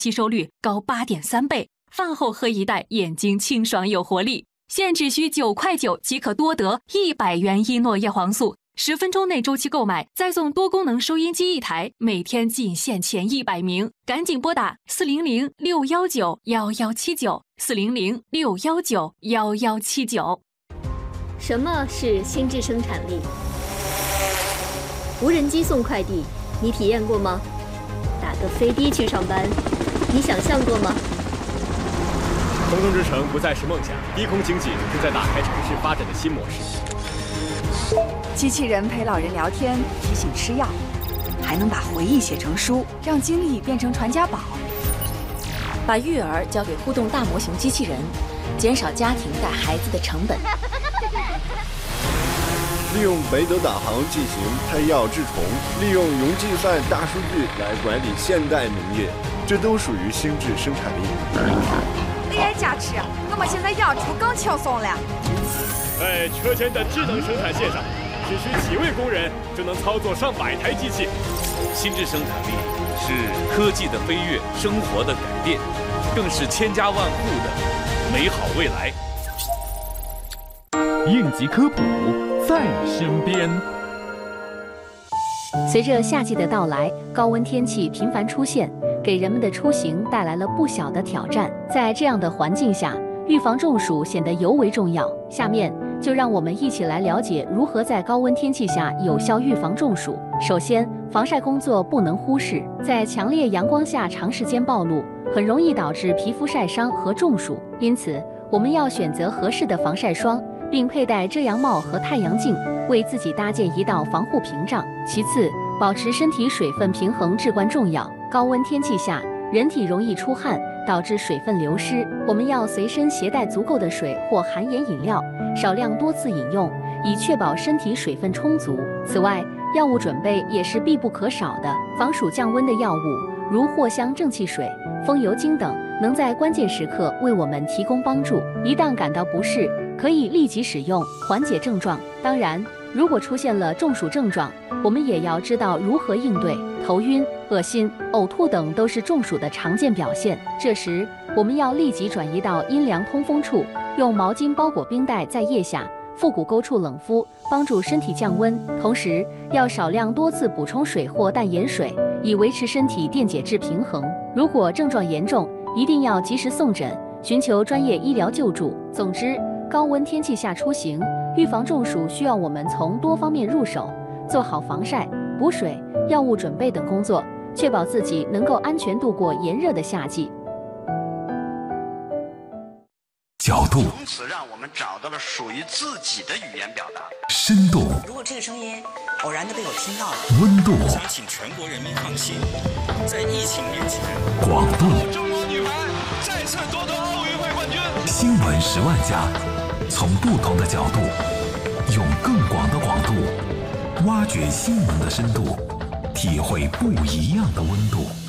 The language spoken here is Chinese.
吸收率高8.3倍，饭后喝一袋，眼睛清爽有活力。现只需9块9即可多得100元伊诺叶黄素，10分钟内周期购买，再送多功能收音机1台，每天仅限前100名，赶紧拨打400-619-1179，400-619-1179。 什么是心智生产力？无人机送快递，你体验过吗？打个飞的去上班，你想象过吗？ 空中之城不再是梦想，低空经济正在打开城市发展的新模式。 机器人陪老人聊天，提醒吃药，还能把回忆写成书，让经历变成传家宝。 把育儿交给互动大模型机器人，减少家庭带孩子的成本。 利用北斗导航进行配药治虫，利用云计算大数据来管理现代农业，这都属于心智生产力。 AI 加持，我们现在养猪更轻松了。 在车间的智能生产线上，只需几位工人就能操作上百台机器。 心智生产力是科技的飞跃，生活的改变，更是千家万户的美好未来。 应急科普在身边。 随着夏季的到来，高温天气频繁出现，给人们的出行带来了不小的挑战。在这样的环境下，预防中暑显得尤为重要。下面就让我们一起来了解如何在高温天气下有效预防中暑。首先，防晒工作不能忽视，在强烈阳光下长时间暴露，很容易导致皮肤晒伤和中暑。因此，我们要选择合适的防晒霜，并佩戴遮阳帽和太阳镜，为自己搭建一道防护屏障。其次，保持身体水分平衡至关重要。高温天气下，人体容易出汗，导致水分流失。我们要随身携带足够的水或含盐饮料，少量多次饮用，以确保身体水分充足。此外，药物准备也是必不可少的。防暑降温的药物，如藿香正气水、风油精等，能在关键时刻为我们提供帮助。一旦感到不适，可以立即使用，缓解症状。当然，如果出现了中暑症状，我们也要知道如何应对。头晕、恶心、呕吐等都是中暑的常见表现。这时，我们要立即转移到阴凉通风处，用毛巾包裹冰袋在腋下、腹股沟处冷敷，帮助身体降温。同时，要少量多次补充水或淡盐水，以维持身体电解质平衡。如果症状严重，一定要及时送诊，寻求专业医疗救助。总之，高温天气下出行，预防中暑需要我们从多方面入手，做好防晒、补水、药物准备等工作，确保自己能够安全度过炎热的夏季。 角度， 从此让我们找到了属于自己的语言表达。 深度， 如果这个声音偶然的被我听到了， 温度， 我想请全国人民放心，在疫情面前， 广度， 中国女排再次夺得奥运会冠军。 新闻10万加，从不同的角度，用更广的广度，挖掘新闻的深度，体会不一样的温度。